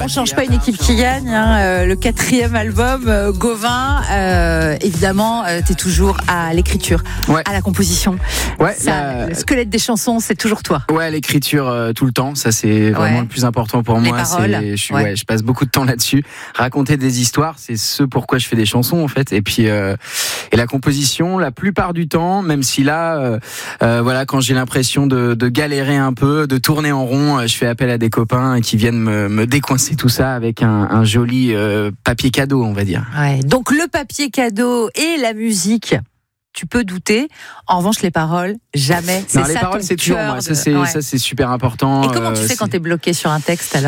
change pas une équipe qui gagne. Le 4e album, Gauvin. Évidemment, t'es toujours à l'écriture, à la composition. Ouais. Le squelette des chansons, c'est toujours toi. Ouais, l'écriture tout le temps. Ça, c'est vraiment le plus important pour moi. Les paroles. Je passe beaucoup de temps là-dessus. Raconter des histoires, c'est ce pourquoi je fais des chansons en fait. Et puis et la composition, la plupart du temps, même si là, quand j'ai l'impression de galérer un peu, de tourner en rond, je fais appel à des copains qui viennent me décoincer tout ça avec un joli papier cadeau, on va dire. Ouais. Donc le papier cadeau et la musique, tu peux douter. En revanche, les paroles, jamais. Non, les paroles, c'est toujours moi. Ça, c'est super important. Et comment tu fais quand t'es bloqué sur un texte alors ?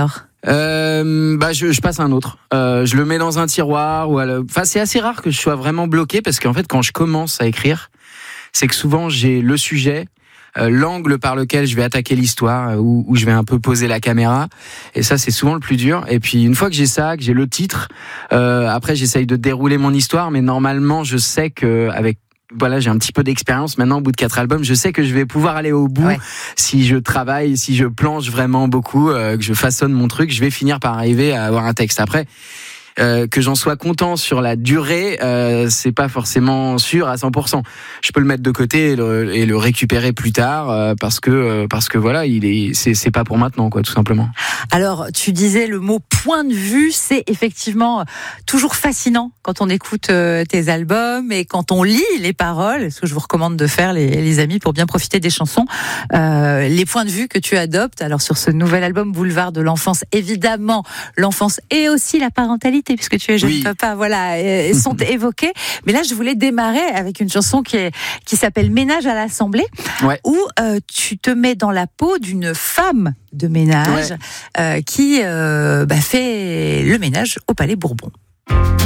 Je passe à un autre. Je le mets dans un tiroir c'est assez rare que je sois vraiment bloqué parce qu'en fait, quand je commence à écrire, c'est que souvent j'ai le sujet, l'angle par lequel je vais attaquer l'histoire, où je vais un peu poser la caméra, et ça c'est souvent le plus dur. Et puis une fois que j'ai ça, que j'ai le titre, après j'essaye de dérouler mon histoire, mais normalement je sais que j'ai un petit peu d'expérience maintenant au bout de 4 albums, je sais que je vais pouvoir aller au bout. Si je travaille, si je planche vraiment beaucoup, que je façonne mon truc, je vais finir par arriver à avoir un texte. Après, que j'en sois content sur la durée, c'est pas forcément sûr à 100%. Je peux le mettre de côté et le récupérer plus tard, parce que voilà, c'est pas pour maintenant, quoi, tout simplement. Alors, tu disais le mot point de vue, c'est effectivement toujours fascinant quand on écoute tes albums et quand on lit les paroles, ce que je vous recommande de faire, les amis, pour bien profiter des chansons. Les points de vue que tu adoptes, alors sur ce nouvel album Boulevard de l'enfance, évidemment, l'enfance et aussi la parentalité, puisque tu es jeune papa, sont évoqués. Mais là, je voulais démarrer avec une chanson qui s'appelle Ménage à l'Assemblée, où tu te mets dans la peau d'une femme de ménage qui fait le ménage au Palais Bourbon.